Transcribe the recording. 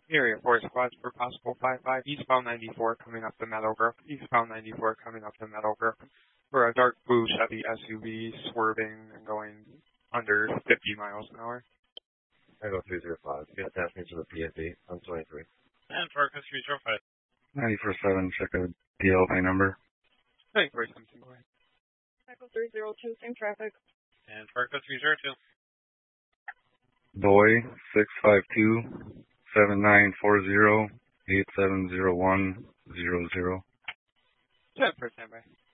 Area 4 squads for possible 5-5, eastbound 94 coming up the Meadowbrook, eastbound 94 coming up the Meadowbrook, for a dark blue Chevy SUV swerving and going under 50 miles an hour. Echo 305, get attached me to the PFD on 23. And for Echo 305. 94-7, check a DL number. 94 something, go ahead. Echo 302, same traffic. And for Echo 302. Boy 652 7940 8701 00. 10% standby.